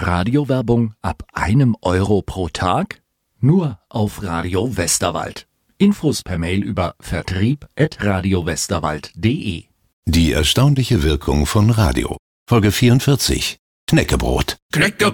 Radiowerbung ab 1 Euro pro Tag? Nur auf Radio Westerwald. Infos per Mail über vertrieb@radiowesterwald.de. Die erstaunliche Wirkung von Radio. Folge 44. Knäckebrot.